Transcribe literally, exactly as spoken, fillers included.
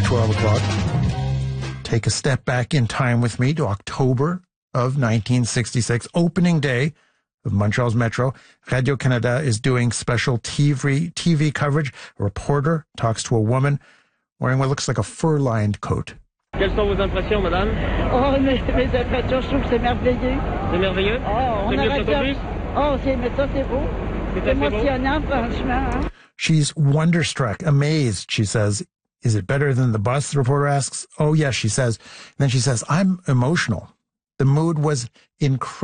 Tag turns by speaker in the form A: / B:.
A: twelve o'clock. Take a step back in time with me to October of nineteen sixty-six, opening day of Montreal's Metro. Radio-Canada is doing special T V, T V coverage. A reporter talks to a woman wearing what looks like a fur-lined coat.
B: Quelles sont vos impressions, madame?
C: Oh, mes, mes impressions, je trouve que c'est merveilleux.
B: C'est merveilleux?
C: Oh, on
B: c'est
C: aurait
B: mieux
C: dû... Oh, c'est, mais ça, c'est beau. C'est émotionnant, franchement. Hein?
A: She's wonderstruck, amazed, she says. Is it better than the bus? The reporter asks. Oh, yes, she says. And then she says, I'm emotional. The mood was incredible.